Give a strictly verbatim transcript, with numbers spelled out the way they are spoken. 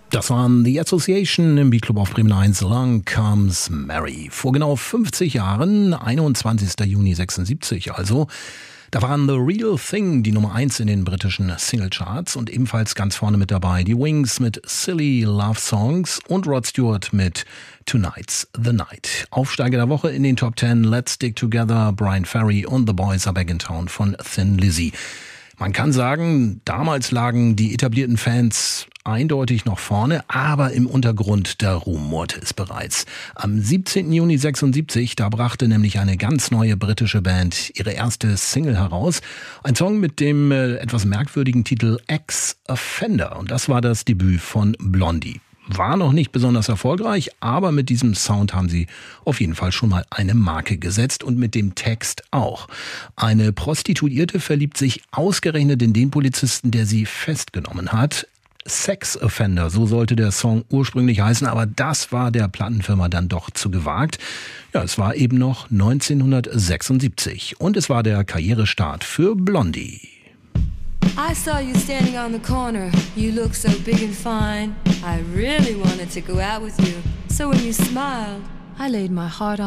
Das waren The Association im Beat-Club auf Bremen eins, Along Comes Mary. Vor genau fünfzig Jahren, einundzwanzigster Juni sechsundsiebzig also, da waren The Real Thing die Nummer eins in den britischen Singlecharts und ebenfalls ganz vorne mit dabei die Wings mit Silly Love Songs und Rod Stewart mit Tonight's the Night. Aufsteiger der Woche in den Top Ten, Let's Stick Together, Brian Ferry und The Boys Are Back in Town von Thin Lizzy. Man kann sagen, damals lagen die etablierten Fans eindeutig noch vorne, aber im Untergrund, da rumorte es bereits. Am siebzehnten Juni sechsundsiebzig, da brachte nämlich eine ganz neue britische Band ihre erste Single heraus. Ein Song mit dem äh, etwas merkwürdigen Titel Ex-Offender. Und das war das Debüt von Blondie. War noch nicht besonders erfolgreich, aber mit diesem Sound haben sie auf jeden Fall schon mal eine Marke gesetzt und mit dem Text auch. Eine Prostituierte verliebt sich ausgerechnet in den Polizisten, der sie festgenommen hat. Sex Offender, so sollte der Song ursprünglich heißen, aber das war der Plattenfirma dann doch zu gewagt. Ja, es war eben noch neunzehnhundertsechsundsiebzig und es war der Karrierestart für Blondie. I saw you standing on the corner. You look so big and fine. I really wanted to go out with you. So when you smiled, I laid my heart on